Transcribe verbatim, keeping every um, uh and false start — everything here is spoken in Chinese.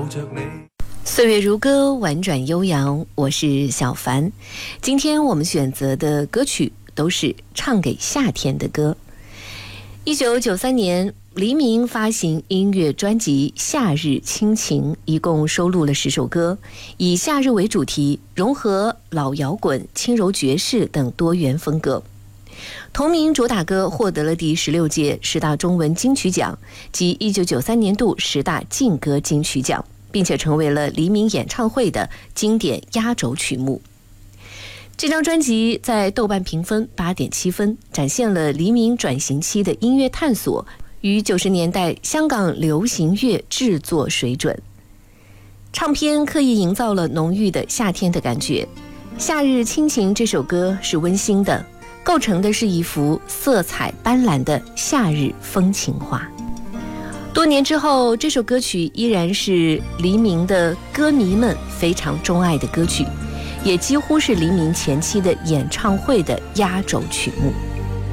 着你。 岁月如歌，婉转悠扬，我是小凡。今天我们选择的歌曲都是唱给夏天的歌。一九九三年，黎明发行音乐专辑《夏日亲情》，一共收录了十首歌，以夏日为主题，融合老摇滚、轻柔爵士等多元风格。同名主打歌获得了第十六届十大中文金曲奖及一九九三年度十大劲歌金曲奖，并且成为了黎明演唱会的经典压轴曲目。这张专辑在豆瓣评分 八点七 分，展现了黎明转型期的音乐探索与九十年代香港流行乐制作水准。唱片刻意营造了浓郁的夏天的感觉。《夏日亲情》这首歌是温馨的，构成的是一幅色彩斑斓的夏日风情画。多年之后，这首歌曲依然是黎明的歌迷们非常钟爱的歌曲，也几乎是黎明前期的演唱会的压轴曲目。